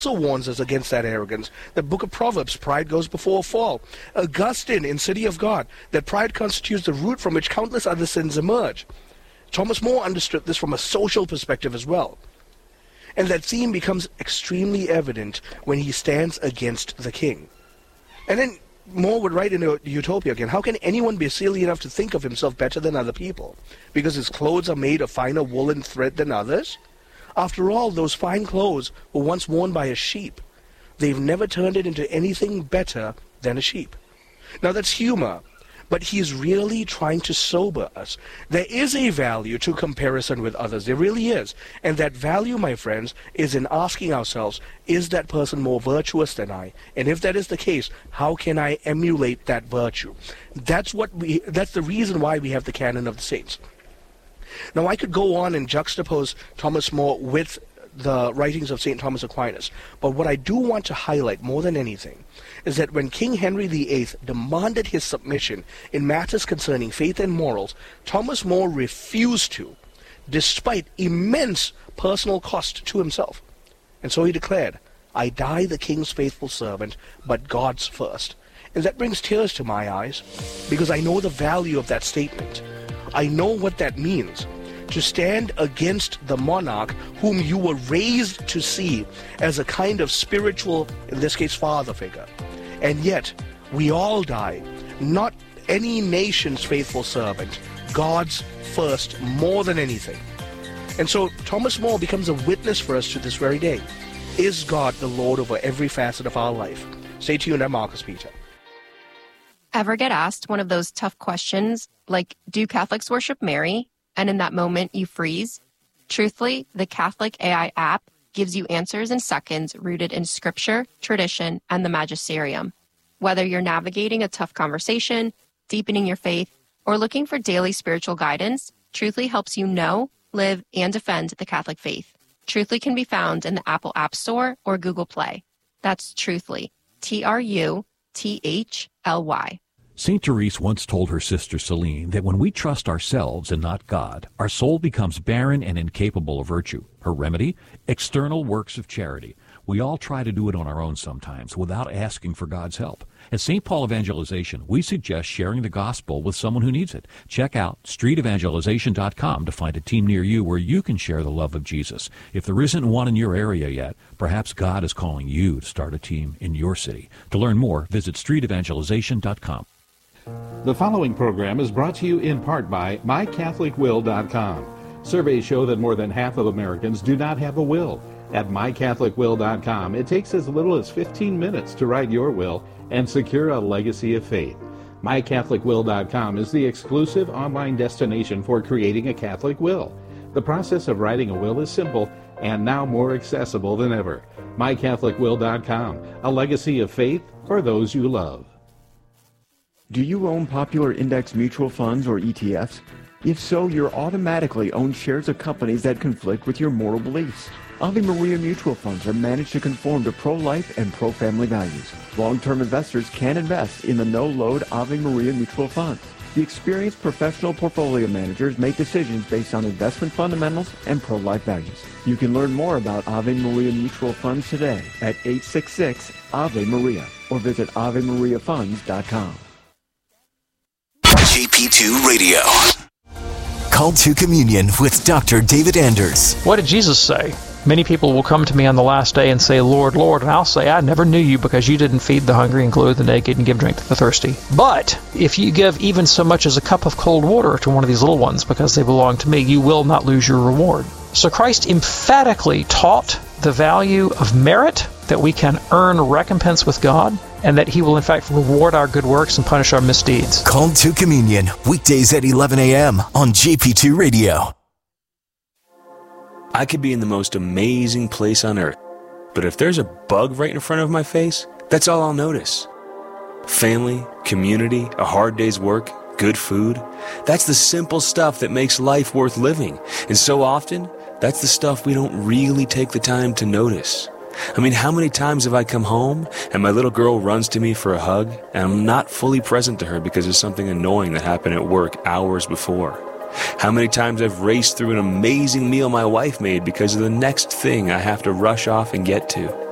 warns us against that arrogance. The book of Proverbs, pride goes before a fall. Augustine in City of God, that pride constitutes the root from which countless other sins emerge. Thomas More understood this from a social perspective as well. And that theme becomes extremely evident when he stands against the king. And then More would write in Utopia again, how can anyone be silly enough to think of himself better than other people? Because his clothes are made of finer woolen thread than others? After all, those fine clothes were once worn by a sheep. They've never turned it into anything better than a sheep. Now that's humor, but he's really trying to sober us. There is a value to comparison with others. There really is. And that value, my friends, is in asking ourselves, is that person more virtuous than I? And if that is the case, how can I emulate that virtue? That's the reason why we have the canon of the saints. Now, I could go on and juxtapose Thomas More with the writings of St. Thomas Aquinas, but what I do want to highlight more than anything is that when King Henry VIII demanded his submission in matters concerning faith and morals, Thomas More refused to, despite immense personal cost to himself. And so he declared, I die the king's faithful servant, but God's first. And that brings tears to my eyes, because I know the value of that statement. I know what that means, to stand against the monarch whom you were raised to see as a kind of spiritual, in this case, father figure. And yet, we all die, not any nation's faithful servant, God's first more than anything. And so Thomas More becomes a witness for us to this very day. Is God the Lord over every facet of our life? Stay tuned, I'm Marcus Peter. Ever get asked one of those tough questions like, do Catholics worship Mary? And in that moment you freeze? Truthfully, the Catholic AI app gives you answers in seconds rooted in scripture, tradition, and the magisterium. Whether you're navigating a tough conversation, deepening your faith, or looking for daily spiritual guidance, Truthfully helps you know, live, and defend the Catholic faith. Truthfully can be found in the Apple App Store or Google Play. That's Truthfully, TRUTHLY. St. Therese once told her sister Celine that when we trust ourselves and not God, our soul becomes barren and incapable of virtue. Her remedy? External works of charity. We all try to do it on our own sometimes without asking for God's help. At St. Paul Evangelization, we suggest sharing the gospel with someone who needs it. Check out streetevangelization.com to find a team near you where you can share the love of Jesus. If there isn't one in your area yet, perhaps God is calling you to start a team in your city. To learn more, visit streetevangelization.com. The following program is brought to you in part by MyCatholicWill.com. Surveys show that more than half of Americans do not have a will. At MyCatholicWill.com, it takes as little as 15 minutes to write your will and secure a legacy of faith. MyCatholicWill.com is the exclusive online destination for creating a Catholic will. The process of writing a will is simple and now more accessible than ever. MyCatholicWill.com, a legacy of faith for those you love. Do you own popular index mutual funds or ETFs? If so, you're automatically own shares of companies that conflict with your moral beliefs. Ave Maria mutual funds are managed to conform to pro-life and pro-family values. Long-term investors can invest in the no-load Ave Maria mutual funds. The experienced professional portfolio managers make decisions based on investment fundamentals and pro-life values. You can learn more about Ave Maria mutual funds today at 866-AVE-MARIA or visit AveMariaFunds.com. JP2 Radio. Call to Communion with Dr. David Anders. What did Jesus say? Many people will come to me on the last day and say, Lord, Lord, and I'll say, I never knew you because you didn't feed the hungry and clothe the naked and give drink to the thirsty. But if you give even so much as a cup of cold water to one of these little ones because they belong to me, you will not lose your reward. So Christ emphatically taught the value of merit, that we can earn recompense with God, and that He will in fact reward our good works and punish our misdeeds. Call to Communion, weekdays at 11 a.m. on JP2 Radio. I could be in the most amazing place on earth, but if there's a bug right in front of my face, that's all I'll notice. Family, community, a hard day's work, good food, that's the simple stuff that makes life worth living. And so often, that's the stuff we don't really take the time to notice. I mean, how many times have I come home and my little girl runs to me for a hug and I'm not fully present to her because of something annoying that happened at work hours before? How many times I've raced through an amazing meal my wife made because of the next thing I have to rush off and get to?